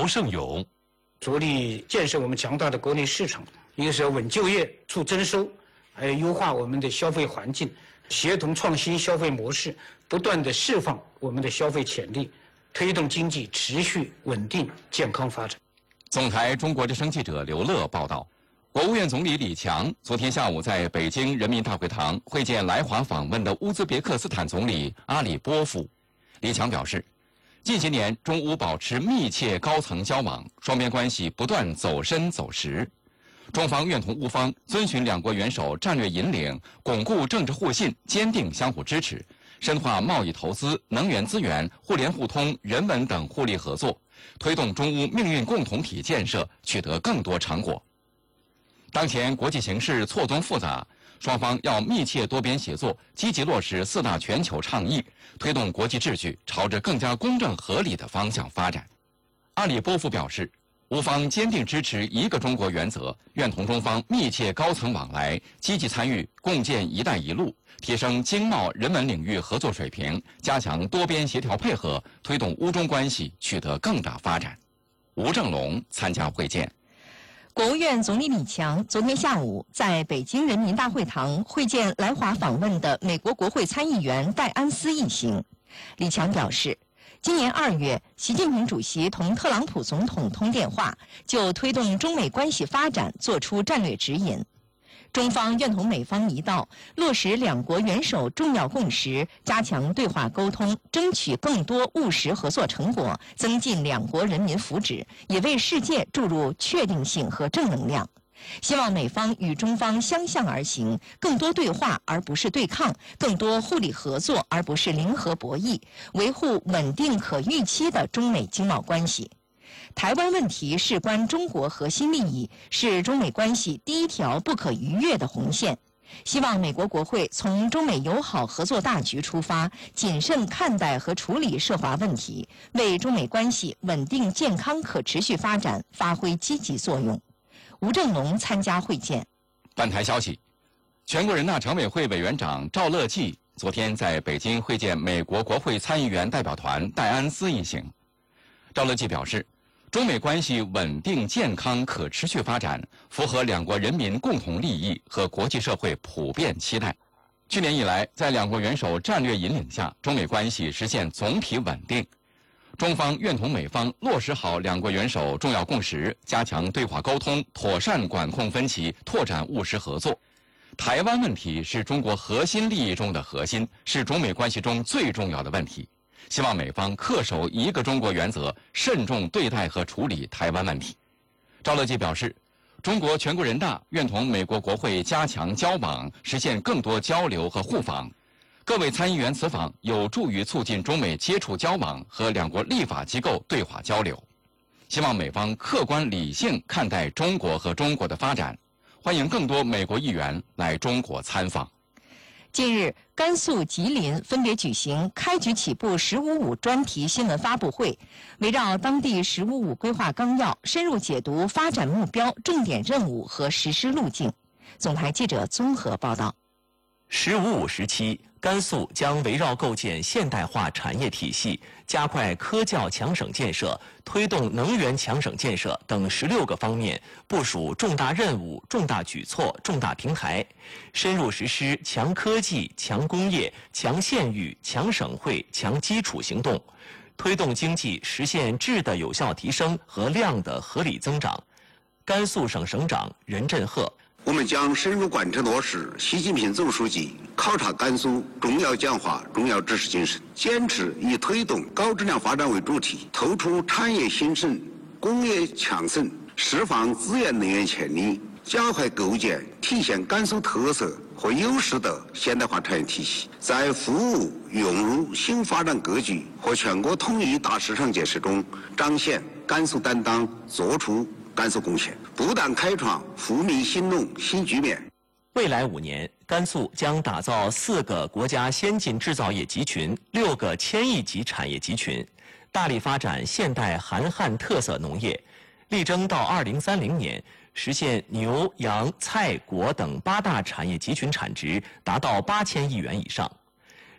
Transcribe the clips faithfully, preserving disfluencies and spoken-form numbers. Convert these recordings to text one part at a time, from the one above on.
侯胜勇， 着力建设我们强大的国内市场，一个是要稳就业、促增收，还有优化我们的消费环境，协同创新消费模式，不断地释放我们的消费潜力，推动经济持续稳定健康发展。 总台中国之声记者刘乐报道。国务院总理李强昨天下午在北京人民大会堂会见来华访问的乌兹别克斯坦总理阿里波夫。李强表示，近些年中乌保持密切高层交往，双边关系不断走深走实。中方愿同乌方遵循两国元首战略引领，巩固政治互信，坚定相互支持，深化贸易投资、能源资源、互联互通、人文等互利合作，推动中乌命运共同体建设取得更多成果。当前国际形势错综复杂，双方要密切多边协作，积极落实四大全球倡议，推动国际秩序朝着更加公正合理的方向发展。阿里波夫表示，乌方坚定支持一个中国原则，愿同中方密切高层往来，积极参与共建“一带一路”，提升经贸、人文领域合作水平，加强多边协调配合，推动乌中关系取得更大发展。吴正龙参加会见。 国务院总理李强昨天下午在北京人民大会堂会见来华访问的美国国会参议员戴安斯一行。李强表示，今年二月，习近平主席同特朗普总统通电话，就推动中美关系发展作出战略指引。中方愿同美方一道，落实两国元首重要共识，加强对话沟通，争取更多务实合作成果，增进两国人民福祉，也为世界注入确定性和正能量。希望美方与中方相向而行，更多对话而不是对抗，更多互利合作而不是零和博弈，维护稳定可预期的中美经贸关系。台湾问题事关中国核心利益，是中美关系第一条不可逾越的红线。希望美国国会从中美友好合作大局出发，谨慎看待和处理涉华问题，为中美关系稳定健康可持续发展发挥积极作用。吴正龙参加会见。 本台消息，全国人大常委会委员长赵乐际昨天在北京会见美国国会参议员代表团戴安斯一行。赵乐际表示，中美关系稳定、健康、可持续发展，符合两国人民共同利益和国际社会普遍期待。去年以来，在两国元首战略引领下，中美关系实现总体稳定。中方愿同美方落实好两国元首重要共识，加强对话沟通，妥善管控分歧，拓展务实合作。台湾问题是中国核心利益中的核心，是中美关系中最重要的问题。希望美方恪守一个中国原则，慎重对待和处理台湾问题。赵乐际表示，中国全国人大愿同美国国会加强交往，实现更多交流和互访。各位参议员此访有助于促进中美接触交往和两国立法机构对话交流。希望美方客观理性看待中国和中国的发展，欢迎更多美国议员来中国参访。 近日，甘肃、吉林分别举行开局起步“十五五”专题新闻发布会，围绕当地“十五五”规划纲要，深入解读发展目标、重点任务和实施路径。总台记者综合报道。 十五五时期，甘肃将围绕构建现代化产业体系、加快科教强省建设、推动能源强省建设等十六个方面部署重大任务、重大举措、重大平台，深入实施强科技、强工业、强县域、强省会、强基础行动，推动经济实现质的有效提升和量的合理增长。甘肃省省长任振赫。 我们将深入贯彻落实习近平总书记考察甘肃重要讲话、重要指示精神，坚持以推动高质量发展为主体，突出产业兴盛、工业强盛，释放资源能源潜力，加快构建体现甘肃特色和优势的现代化产业体系，在服务融入新发展格局和全国统一大市场建设中彰显甘肃担当，做出甘肃贡献，不但开创富民兴农新局面。 未来五年，甘肃将打造四个国家先进制造业集群、六个千亿级产业集群，大力发展现代韩汉特色农业，力争到二零三零年实现牛、羊、菜、果等八大产业集群产值达到八千亿元以上。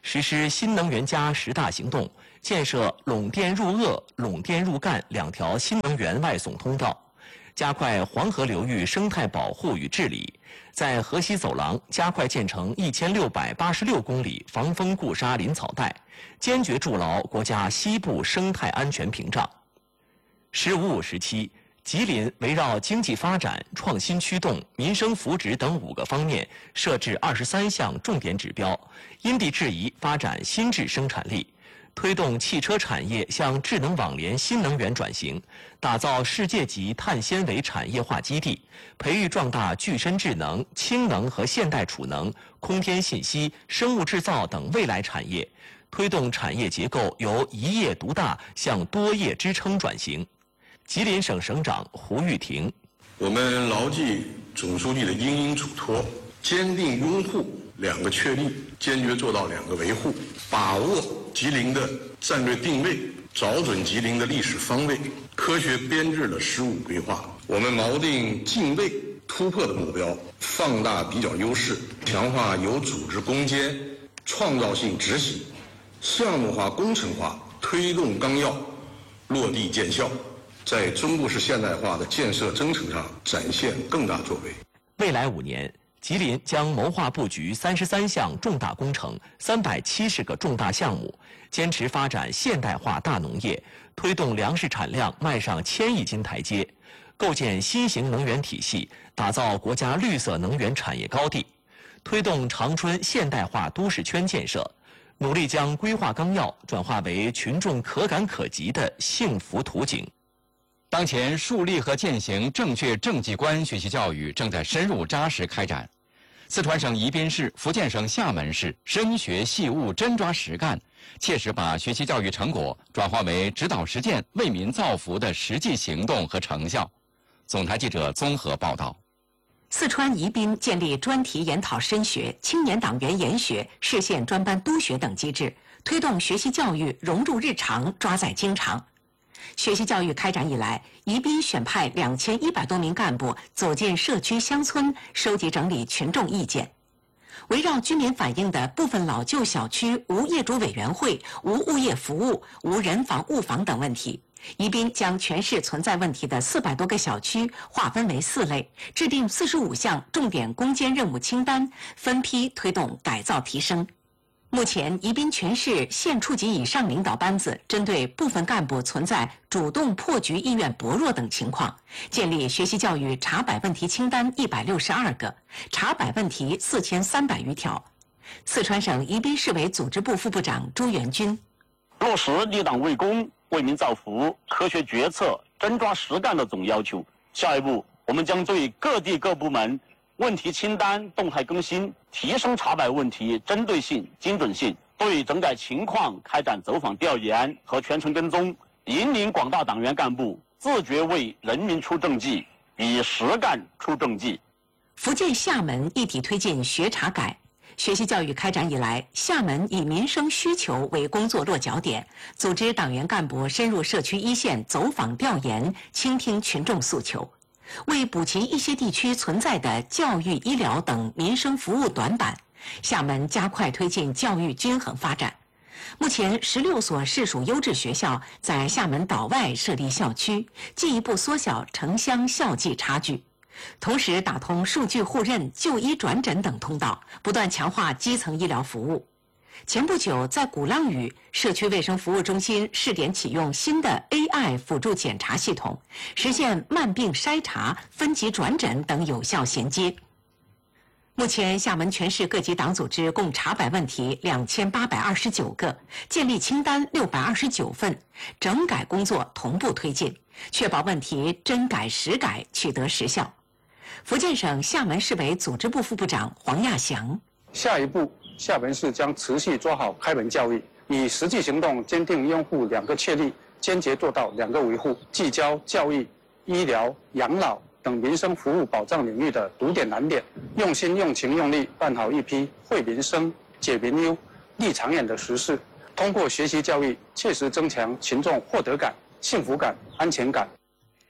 实施新能源加十大行动，建设陇电入鄂、陇电入赣两条新能源外送通道，加快黄河流域生态保护与治理，在河西走廊加快建成一千六百八十六公里防风固沙林草带，坚决筑牢国家西部生态安全屏障。十五五时期，吉林围绕经济发展、创新驱动、民生福祉等五个方面设置二十三项重点指标，因地制宜发展新质生产力，推动汽车产业向智能网联新能源转型，打造世界级碳纤维产业化基地，培育壮大具身智能、氢能和现代储能、空天信息、生物制造等未来产业，推动产业结构由一业独大向多业支撑转型。吉林省省长胡玉婷： 我们牢记总书记的殷殷嘱托，坚定拥护两个确立，坚决做到两个维护，把握吉林的战略定位，找准吉林的历史方位，科学编制了“十五”规划。我们锚定进位突破的目标，放大比较优势，强化有组织攻坚、创造性执行，项目化、工程化，推动纲要落地见效，在中部式现代化的建设征程上展现更大作为。 未来五年，吉林将谋划布局三十三项重大工程、三百七十个重大项目，坚持发展现代化大农业，推动粮食产量迈上千亿斤台阶，构建新型能源体系，打造国家绿色能源产业高地，推动长春现代化都市圈建设，努力将规划纲要转化为群众可感可及的幸福图景。 当前树立和践行正确政绩观学习教育正在深入扎实开展。四川省宜宾市、福建省厦门市深学细悟、真抓实干，切实把学习教育成果转化为指导实践、为民造福的实际行动和成效。总台记者综合报道。 四川宜宾建立专题研讨深学、青年党员研学、市县专班督学等机制，推动学习教育融入日常、抓在经常。学习教育开展以来，宜宾选派两千一百多名干部走进社区乡村，收集整理群众意见。围绕居民反映的部分老旧小区无业主委员会、无物业服务、无人防物防等问题，宜宾将全市存在问题的四百多个小区划分为四类，制定四十五项重点攻坚任务清单，分批推动改造提升。目前，宜宾全市县处级以上领导班子针对部分干部存在主动破局意愿薄弱等情况，建立学习教育查摆问题清单一百六十二个，查摆问题四千三百余条。四川省宜宾市委组织部副部长朱元军： 落实立党为公、为民造福、科学决策、真抓实干的总要求。下一步，我们将对各地各部门问题清单动态更新，提升查摆问题针对性、精准性，对整改情况开展走访调研和全程跟踪，引领广大党员干部自觉为人民出政绩，以实干出政绩。 福建厦门一体推进学查改。学习教育开展以来，厦门以民生需求为工作落脚点，组织党员干部深入社区一线走访调研，倾听群众诉求。为补齐一些地区存在的教育、医疗等民生服务短板，厦门加快推进教育均衡发展。目前，十六所市属优质学校在厦门岛外设立校区，进一步缩小城乡校际差距。同时，打通数据互认、就医转诊等通道，不断强化基层医疗服务。前不久，在鼓浪屿社区卫生服务中心试点启用新的 A I 辅助检查系统，实现慢病筛查、分级转诊等有效衔接。目前，厦门全市各级党组织共查摆问题两千八百二十九个，建立清单六百二十九份，整改工作同步推进，确保问题真改实改取得实效。福建省厦门市委组织部副部长黄亚祥： 下一步，厦门市将持续做好开门教育，以实际行动坚定拥护两个确立，坚决做到两个维护，聚焦教育、医疗、养老等民生服务保障领域的堵点难点，用心、用情、用力办好一批惠民生、解民忧、立长远的实事。通过学习教育，切实增强群众获得感、幸福感、安全感。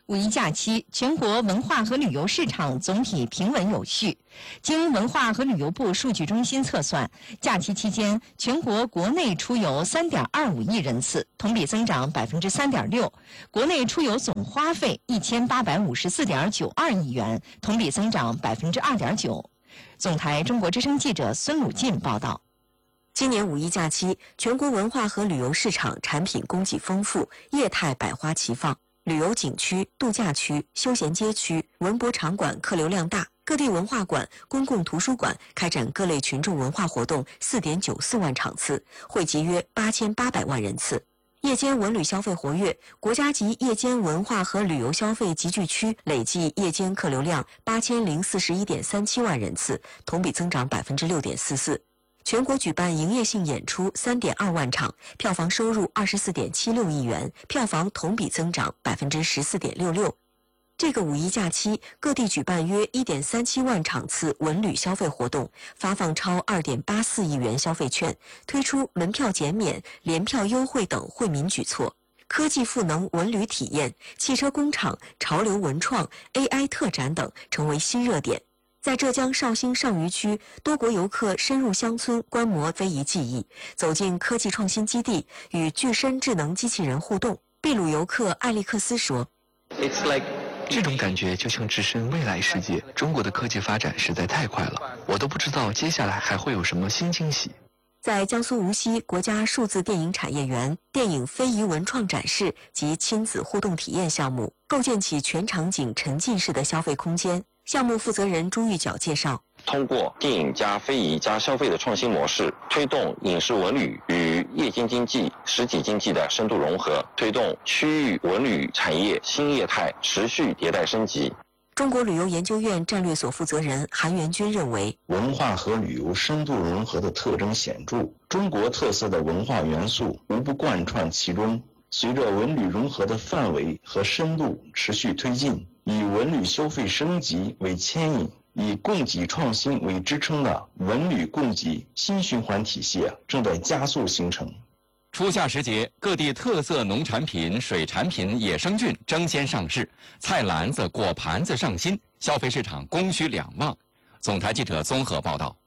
五一假期，全国文化和旅游市场总体平稳有序。经文化和旅游部数据中心测算，假期期间全国国内出游 三点二五亿人次，同比增长 百分之三点六； 国内出游总花费 一千八百五十四点九二亿元，同比增长 百分之二点九。总台中国之声记者孙鲁进报道。 今年五一假期，全国文化和旅游市场产品供给丰富，业态百花齐放。旅游景区、度假区、休闲街区、文博场馆客流量大，各地文化馆、公共图书馆开展各类群众文化活动 四点九四万场次，汇集约八千八百万人次。夜间文旅消费活跃，国家级夜间文化和旅游消费集聚区累计夜间客流量八千零四十一点三七万人次，同比增长 百分之六点四四。全国举办营业性演出 三点二万场，票房收入 二十四点七六亿元，票房同比增长 百分之十四点六六。这个五一假期，各地举办约 一点三七万场次文旅消费活动，发放超 二点八四亿元消费券，推出门票减免、联票优惠等惠民举措。科技赋能文旅体验，汽车工厂、潮流文创、A I 特展等成为新热点。在浙江绍兴上虞区，多国游客深入乡村观摩非遗技艺，走进科技创新基地，与具身智能机器人互动。秘鲁游客艾利克斯说：“ 这种感觉就像置身未来世界。中国的科技发展实在太快了，我都不知道接下来还会有什么新惊喜。” 在江苏无锡国家数字电影产业园，电影非遗文创展示及亲子互动体验项目，构建起全场景沉浸式的消费空间。项目负责人朱玉角介绍， 通过电影加非遗加消费的创新模式，推动影视文旅与夜间经济、实体经济的深度融合，推动区域文旅产业新业态持续迭代升级。 中国旅游研究院战略所负责人韩元军认为， 文化和旅游深度融合的特征显著，中国特色的文化元素无不贯穿其中。随着文旅融合的范围和深度持续推进，以文旅消费升级为牵引，以供给创新为支撑的文旅供给新循环体系正在加速形成。 初夏时节，各地特色农产品、水产品、野生菌争先上市，菜篮子、果盘子上新，消费市场供需两旺。总台记者综合报道。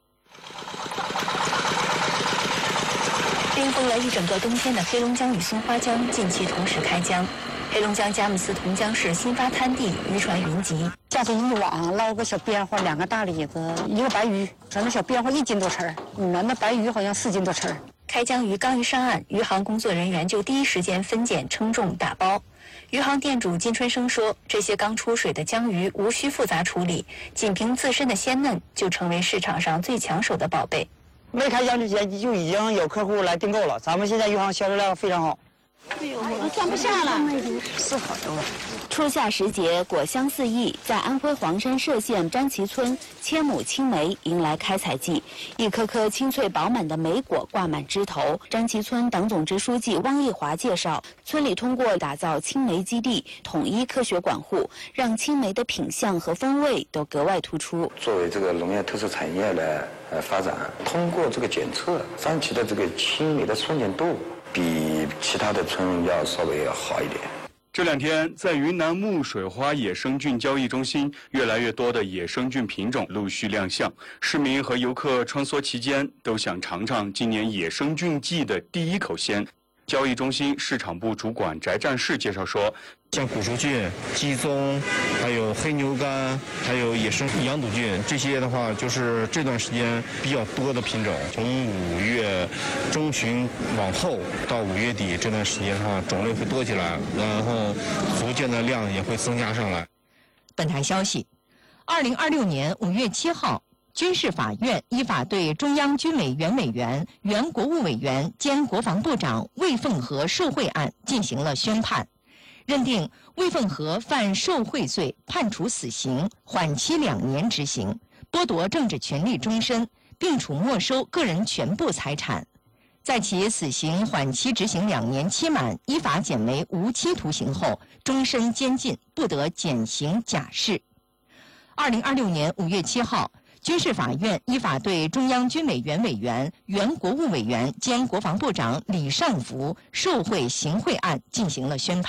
冰封了一整个冬天的黑龙江与松花江近期同时开江。黑龙江佳木斯同江市新发滩地渔船云集， 架着一网，捞个小边花，两个大李子，一个白鱼，说那小边花一斤多称儿，那那白鱼好像四斤多称儿。 开江鱼刚一上岸，渔行工作人员就第一时间分拣、称重、打包。渔行店主金春生说，这些刚出水的江鱼无需复杂处理，仅凭自身的鲜嫩，就成为市场上最抢手的宝贝。 没开江之前就已经有客户来订购了，咱们现在渔行销售量非常好。 哎呦，我都装不下了，是好的了。 初夏时节，果香四溢，在安徽黄山歙县张旗村，千亩青梅迎来开采季，一颗颗清脆饱满的梅果挂满枝头。张旗村党总支书记汪义华介绍，村里通过打造青梅基地，统一科学管护，让青梅的品相和风味都格外突出。 作为这个农业特色产业的呃发展，通过这个检测，张旗的这个青梅的酸碱度比其他的村要稍微要好一点。 这两天，在云南木水花野生菌交易中心，越来越多的野生菌品种陆续亮相。市民和游客穿梭其间，都想尝尝今年野生菌季的第一口鲜。交易中心市场部主管翟战士介绍说， 像古熟菌、鸡枞，还有黑牛肝，还有野生羊肚菌，这些的话就是这段时间比较多的品种。从五月中旬往后到五月底这段时间的话，种类会多起来，然后逐渐的量也会增加上来。 本台消息，二零二六年五月七号。军事法院依法对中央军委原委员、原国务委员兼国防部长魏凤和受贿案进行了宣判，认定魏凤和犯受贿罪，判处死刑，缓期两年执行，剥夺政治权利终身，并处没收个人全部财产。在其死刑缓期执行两年期满，依法减为无期徒刑后，终身监禁，不得减刑假释。二零二六年五月七号。军事法院依法对中央军委原委员、原国务委员兼国防部长李尚福受贿行贿案进行了宣判，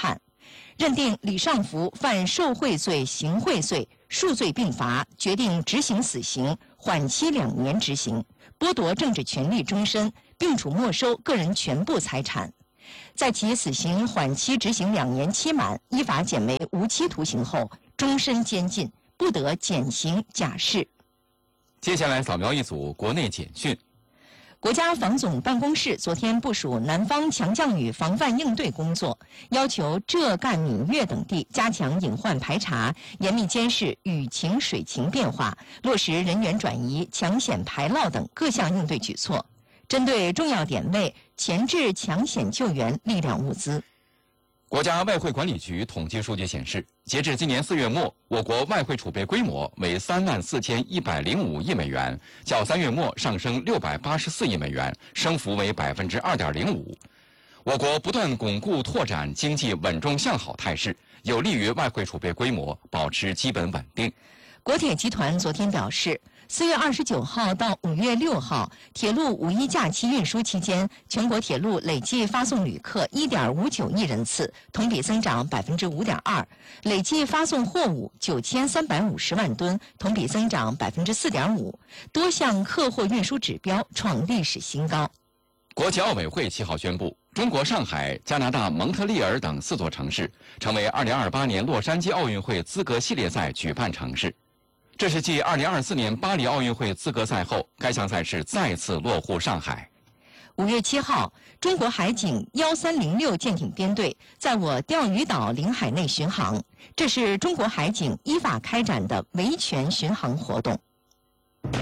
认定李尚福犯受贿罪、行贿罪，数罪并罚，决定执行死刑，缓期两年执行，剥夺政治权利终身，并处没收个人全部财产。在其死刑缓期执行两年期满，依法减为无期徒刑后，终身监禁，不得减刑假释。 接下来扫描一组国内简讯。 国家防总办公室昨天部署南方强降雨防范应对工作，要求浙赣闽粤等地加强隐患排查，严密监视雨情水情变化，落实人员转移、抢险排涝等各项应对举措，针对重要点位前置抢险救援力量物资。 国家外汇管理局统计数据显示，截至今年四月末，我国外汇储备规模为三万四千一百零五亿美元，较三月末上升六百八十四亿美元，升幅为百分之二点零五。我国不断巩固拓展经济稳中向好态势，有利于外汇储备规模保持基本稳定。 国铁集团昨天表示，四月二十九号到五月六号，铁路五一假期运输期间，全国铁路累计发送旅客一点五九亿人次，同比增长百分之五点二；累计发送货物九千三百五十万吨，同比增长百分之四点五，多项客货运输指标创历史新高。 国际奥委会七号宣布，中国上海、加拿大蒙特利尔等四座城市成为二零二八年洛杉矶奥运会资格系列赛举办城市。这是继二零二四年巴黎奥运会资格赛后，该项赛事再次落户上海。 五月七号，中国海警幺三零六舰艇编队在我钓鱼岛领海内巡航，这是中国海警依法开展的维权巡航活动。 您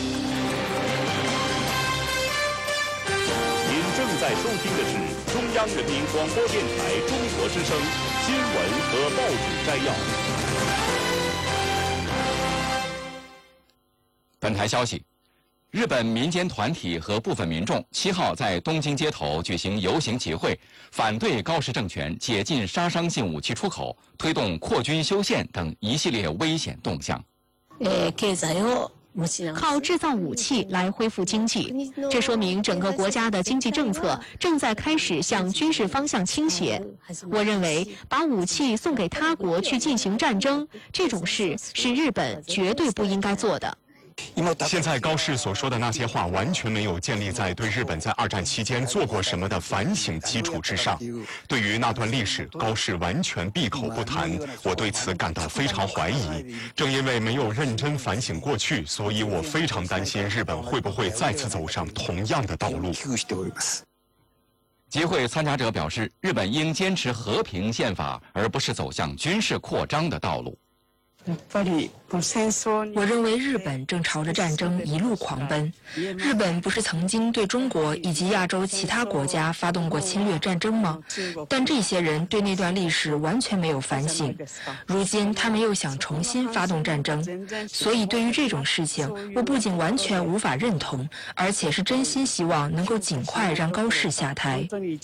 正在收听的是中央人民广播电台中国之声新闻和报纸摘要。 本台消息，日本民间团体和部分民众七号在东京街头举行游行集会，反对高市政权解禁杀伤性武器出口，推动扩军修宪等一系列危险动向。 靠制造武器来恢复经济，这说明整个国家的经济政策正在开始向军事方向倾斜。我认为，把武器送给他国去进行战争，这种事是日本绝对不应该做的。 现在高市所说的那些话完全没有建立在对日本在二战期间做过什么的反省基础之上。对于那段历史，高市完全闭口不谈，我对此感到非常怀疑。正因为没有认真反省过去，所以我非常担心日本会不会再次走上同样的道路。 集会参加者表示，日本应坚持和平宪法，而不是走向军事扩张的道路。 我认为日本正朝着战争一路狂奔。日本不是曾经对中国以及亚洲其他国家发动过侵略战争吗？但这些人对那段历史完全没有反省。如今他们又想重新发动战争，所以对于这种事情，我不仅完全无法认同，而且是真心希望能够尽快让高市下台。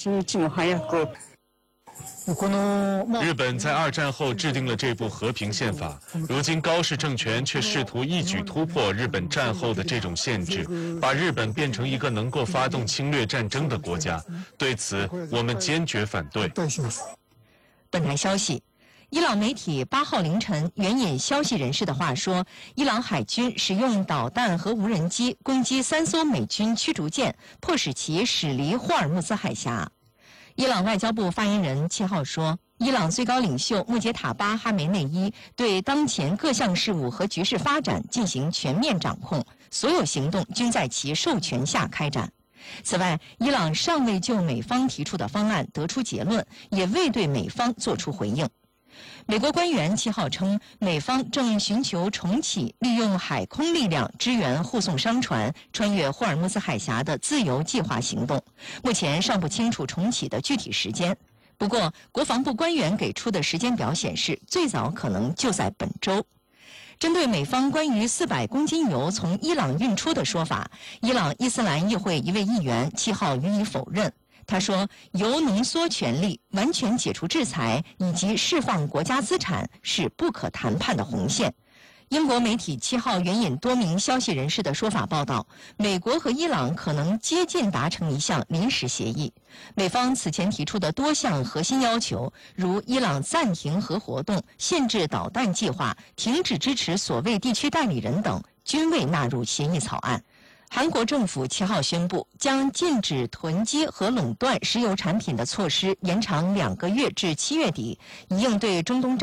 日本在二战后制定了这部和平宪法，如今高市政权却试图一举突破日本战后的这种限制，把日本变成一个能够发动侵略战争的国家。对此，我们坚决反对。 本台消息，伊朗媒体八号凌晨援引消息人士的话说，伊朗海军使用导弹和无人机攻击三艘美军驱逐舰，迫使其驶离霍尔木兹海峡。伊朗外交部发言人七号说，伊朗最高领袖穆杰塔巴哈梅内伊对当前各项事务和局势发展进行全面掌控，所有行动均在其授权下开展。此外，伊朗尚未就美方提出的方案得出结论，也未对美方作出回应。美国官员七号称，美方正寻求重启利用海空力量支援护送商船穿越霍尔木兹海峡的自由计划行动，目前尚不清楚重启的具体时间。不过，国防部官员给出的时间表显示，最早可能就在本周。针对美方关于四百公斤油从伊朗运出的说法，伊朗伊斯兰议会一位议员七号予以否认。他说，由浓缩权力、完全解除制裁以及释放国家资产是不可谈判的红线。 英国媒体七号援引多名消息人士的说法报道，美国和伊朗可能接近达成一项临时协议。美方此前提出的多项核心要求，如伊朗暂停核活动、限制导弹计划、停止支持所谓地区代理人等，均未纳入协议草案。韩国政府七号宣布，将禁止囤积和垄断石油产品的措施延长两个月至七月底，以应对中东战